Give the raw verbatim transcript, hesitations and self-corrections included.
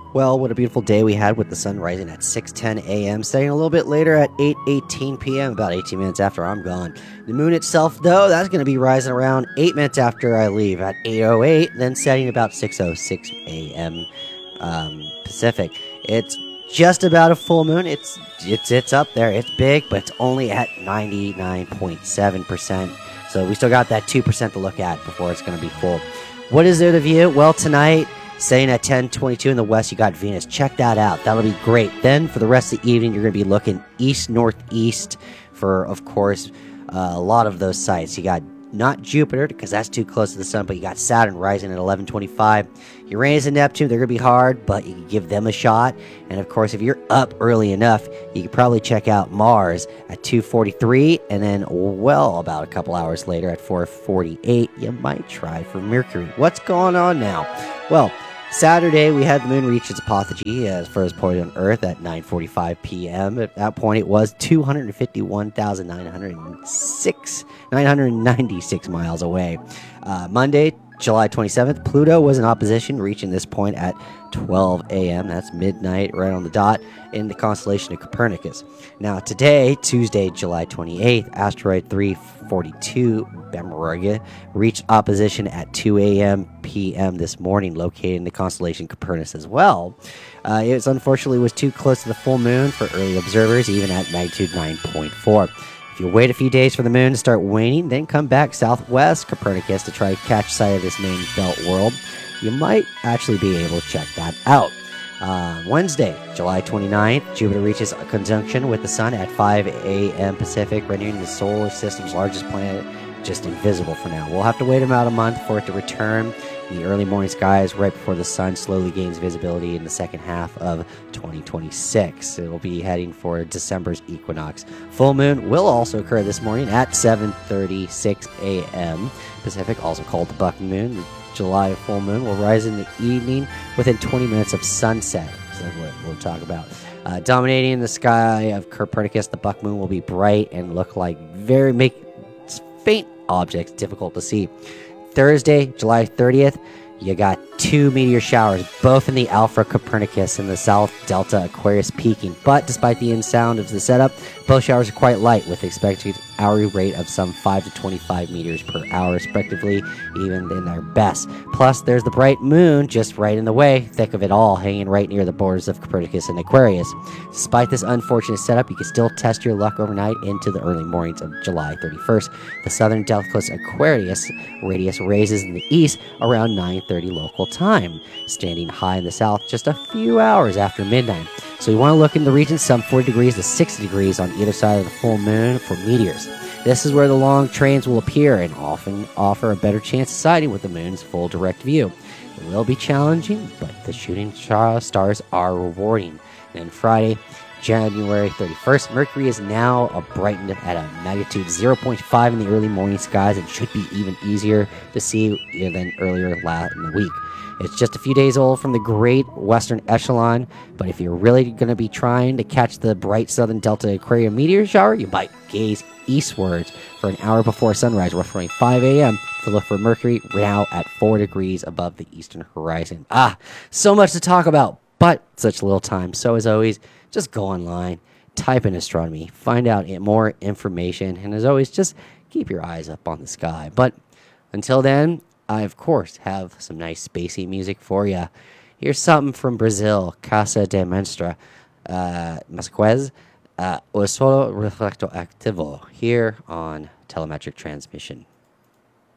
Well, what a beautiful day we had with the sun rising at six ten a m, setting a little bit later at eight eighteen p m, about eighteen minutes after I'm gone. The moon itself, though, that's going to be rising around eight minutes after I leave at eight oh eight, then setting about six oh six a m Um, Pacific. It's just about a full moon. It's it's it's up there. It's big, but it's only at ninety-nine point seven percent. So we still got that two percent to look at before it's going to be full. What is there to view? Well, tonight, staying at ten twenty-two in the west, you got Venus. Check that out. That'll be great. Then for the rest of the evening, you're going to be looking east-northeast for, of course, uh, a lot of those sites. You got not Jupiter, because that's too close to the sun, but you got Saturn rising at eleven twenty-five. Uranus and Neptune, they're going to be hard, but you can give them a shot. And, of course, if you're up early enough, you can probably check out Mars at two forty-three, and then, well, about a couple hours later at four forty-eight, you might try for Mercury. What's going on now? Well, Saturday, we had the moon reach its apogee as first point on Earth at nine forty-five p m At that point, it was two hundred fifty-one thousand nine hundred ninety-six miles away. Uh, Monday, July twenty-seventh, Pluto was in opposition, reaching this point at twelve a m That's midnight, right on the dot, in the constellation of Copernicus. Now, today, Tuesday, July twenty-eighth, asteroid three forty-two, Bemerge, reached opposition at two a m p m this morning, located in the constellation Copernicus as well. Uh, it was, unfortunately was too close to the full moon for early observers, even at magnitude nine point four. If you wait a few days for the moon to start waning, then come back southwest Copernicus to try to catch sight of this main belt world, you might actually be able to check that out. Uh, Wednesday, July twenty-ninth, Jupiter reaches a conjunction with the Sun at five a m Pacific, rendering the solar system's largest planet just invisible for now. We'll have to wait about a month for it to return in the early morning skies right before the Sun slowly gains visibility in the second half of twenty twenty-six. It'll be heading for December's equinox. Full moon will also occur this morning at seven thirty-six a m Pacific, also called the buck moon. The July full moon will rise in the evening within twenty minutes of sunset. So that's what we'll talk about. Uh, dominating the sky of Copernicus, the buck moon will be bright and look like very make faint objects difficult to see. Thursday, July thirtieth, you got two meteor showers, both in the Alpha Copernicus and the South Delta Aquarius peaking. But despite the in-sound of the setup, both showers are quite light, with expected hourly rate of some five to twenty-five meters per hour, respectively, even in their best. Plus, there's the bright moon just right in the way, thick of it all, hanging right near the borders of Copernicus and Aquarius. Despite this unfortunate setup, you can still test your luck overnight into the early mornings of July thirty-first. The southern Delta Aquarius radius raises in the east around nine thirty local time, standing high in the south just a few hours after midnight. So you want to look in the region some forty degrees to sixty degrees on either side of the full moon for meteors. This is where the long trains will appear and often offer a better chance of sighting with the moon's full direct view. It will be challenging, but the shooting stars are rewarding. And Friday, January thirty-first, Mercury is now a brightened at a magnitude zero point five in the early morning skies and should be even easier to see than earlier in the week. It's just a few days old from the Great Western Echelon, but if you're really going to be trying to catch the bright southern Delta Aquarium meteor shower, you might gaze eastwards for an hour before sunrise, roughly five a m to look for Mercury now at four degrees above the eastern horizon. Ah, so much to talk about, but such little time. So as always, just go online, type in astronomy, find out more information, and as always, just keep your eyes up on the sky. But until then, I, of course, have some nice spacey music for you. Here's something from Brazil, Casa de Menstra, uh, Masquez, uh, O Solo Reflecto Activo, here on Telemetric Transmission.